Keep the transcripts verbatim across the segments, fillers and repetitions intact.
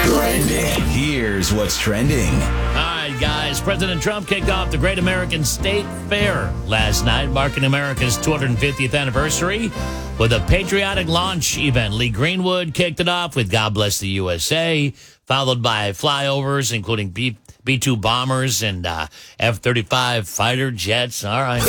Trending. Here's what's trending. All right, guys. President Trump kicked off the Great American State Fair last night, marking America's two hundred fiftieth anniversary with a patriotic launch event. Lee Greenwood kicked it off with God Bless the U S A, followed by flyovers, including B- B-two bombers and uh, F thirty-five fighter jets. All right.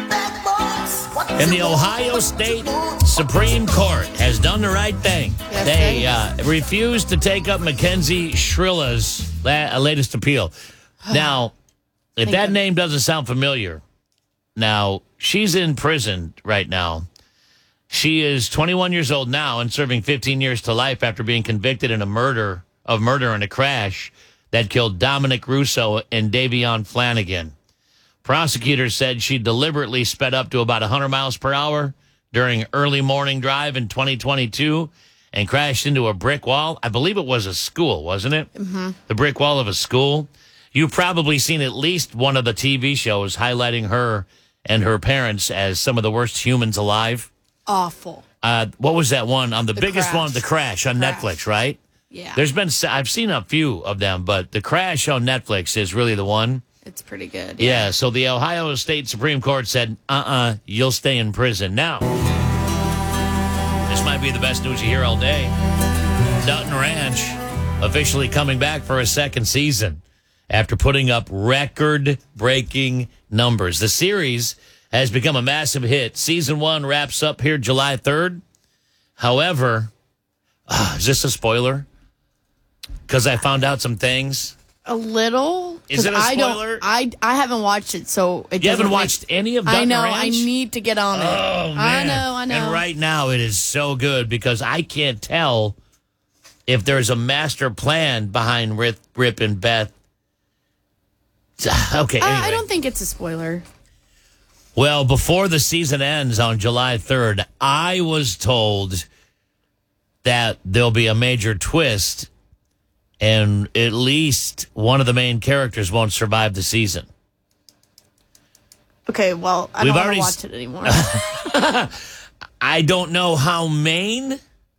And the Ohio State Supreme Court has done the right thing. Yes, they uh, refused to take up Mackenzie Shrilla's la- latest appeal. Now, if Thank that you. name doesn't sound familiar, now, she's in prison right now. She is twenty-one years old now and serving fifteen years to life after being convicted in a murder of murder in a crash that killed Dominic Russo and Davion Flanagan. Prosecutors said she deliberately sped up to about one hundred miles per hour during early morning drive in twenty twenty-two and crashed into a brick wall. I believe it was a school, wasn't it? Mm-hmm. The brick wall of a school. You've probably seen at least one of the T V shows highlighting her and her parents as some of the worst humans alive. Awful. Uh, what was that one? Um, the, The biggest Crash. one, The Crash on Crash. Netflix, right? Yeah. There's been, I've seen a few of them, but The Crash on Netflix is really the one. It's pretty good. Yeah, so the Ohio State Supreme Court said, uh-uh, you'll stay in prison. Now, this might be the best news you hear all day. Dutton Ranch officially coming back for a second season after putting up record-breaking numbers. The series has become a massive hit. Season one wraps up here July third. However, uh, is this a spoiler? Because I found out some things. A little. Is it a I spoiler? don't. I I haven't watched it, so it You doesn't haven't make- watched any of Dutton I know. Ranch? I need to get on it. Oh, man. I know. I know. And right now it is so good because I can't tell if there's a master plan behind Rip, Rip and Beth. Okay, I- anyway. I don't think it's a spoiler. Well, before the season ends on July third, I was told that there'll be a major twist and at least one of the main characters won't survive the season. Okay. Well, I We've don't want already to s- watch it anymore. I don't know how main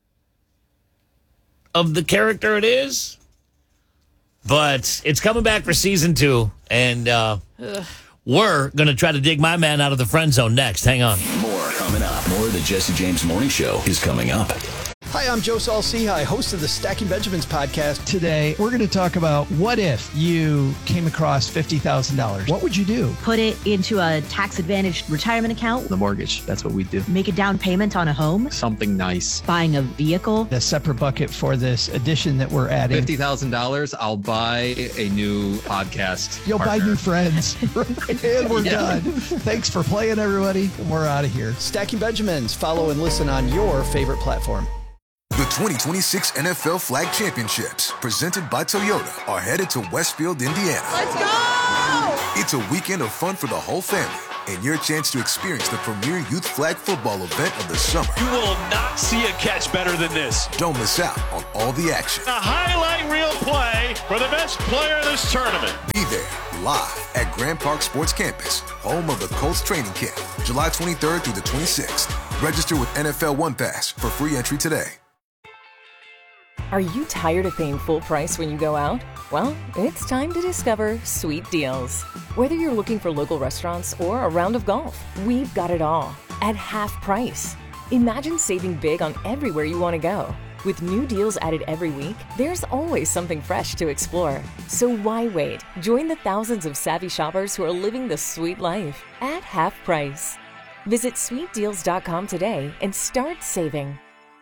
of the character it is, but it's coming back for season two, and uh, we're going to try to dig my man out of the friend zone next. Hang on. More coming up. More of the Jesse James Morning Show is coming up. Hi, I'm Joe Saul-Sehy, host of the Stacking Benjamins podcast. Today, we're going to talk about what if you came across fifty thousand dollars? What would you do? Put it into a tax-advantaged retirement account, The mortgage, that's what we do. make a down payment on a home, Something nice. buying a vehicle. A separate bucket for this addition that we're adding. fifty thousand dollars, I'll buy a new podcast. You'll buy partner. new friends. And we're done. Thanks for playing, everybody. And we're out of here. Stacking Benjamins. Follow and listen on your favorite platform. The twenty twenty-six N F L Flag Championships, presented by Toyota, are headed to Westfield, Indiana. Let's go! It's a weekend of fun for the whole family and your chance to experience the premier youth flag football event of the summer. You will not see a catch better than this. Don't miss out on all the action. A highlight reel play for the best player in this tournament. Be there live at Grand Park Sports Campus, home of the Colts training camp, July twenty-third through the twenty-sixth. Register with N F L One Pass for free entry today. Are you tired of paying full price when you go out? Well, it's time to discover Sweet Deals. Whether you're looking for local restaurants or a round of golf, we've got it all at half price. Imagine saving big on everywhere you want to go. With new deals added every week, there's always something fresh to explore. So why wait? Join the thousands of savvy shoppers who are living the sweet life at half price. Visit sweet deals dot com today and start saving.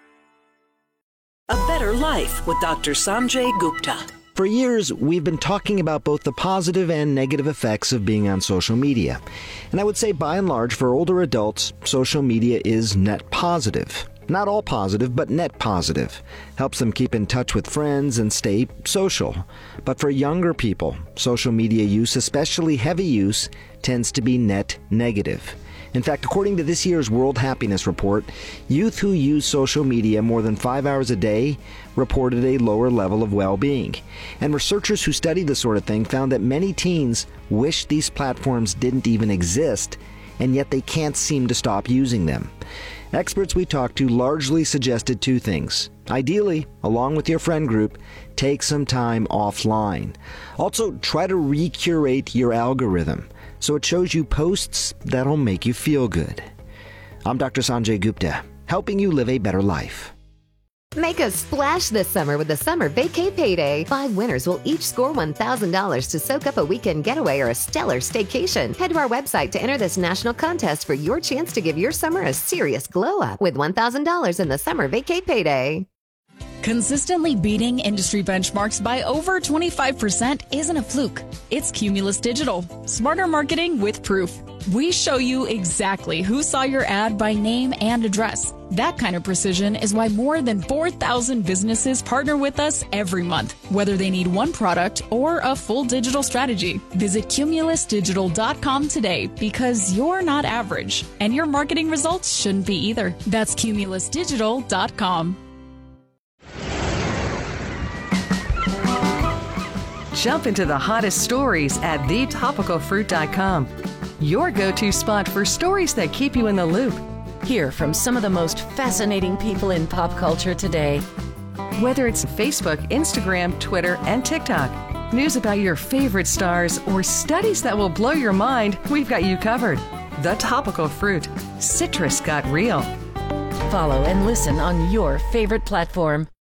A Better Life with Doctor Sanjay Gupta. For years, we've been talking about both the positive and negative effects of being on social media. And I would say, by and large, for older adults, social media is net positive. Not all positive, but net positive. Helps them keep in touch with friends and stay social. But for younger people, social media use, especially heavy use, tends to be net negative. In fact, according to this year's World Happiness Report, youth who use social media more than five hours a day reported a lower level of well-being. And researchers who studied this sort of thing found that many teens wish these platforms didn't even exist, and yet they can't seem to stop using them. Experts we talked to largely suggested two things: Ideally, along with your friend group, take some time offline. Also, try to recurate your algorithm so it shows you posts that'll make you feel good. I'm Doctor Sanjay Gupta, helping you live a better life. Make a splash this summer with the Summer Vacay Payday. Five winners will each score one thousand dollars to soak up a weekend getaway or a stellar staycation. Head to our website to enter this national contest for your chance to give your summer a serious glow up with one thousand dollars in the Summer Vacay Payday. Consistently beating industry benchmarks by over twenty-five percent isn't a fluke. It's Cumulus Digital. Smarter marketing with proof. We show you exactly who saw your ad by name and address. That kind of precision is why more than four thousand businesses partner with us every month, whether they need one product or a full digital strategy. Visit cumulus digital dot com today because you're not average, and your marketing results shouldn't be either. That's cumulus digital dot com. Jump into the hottest stories at the topical fruit dot com. Your go-to spot for stories that keep you in the loop. Hear from some of the most fascinating people in pop culture today. Whether it's Facebook, Instagram, Twitter, and TikTok, news about your favorite stars, or studies that will blow your mind, we've got you covered. The Topical Fruit. Citrus got real. Follow and listen on your favorite platform.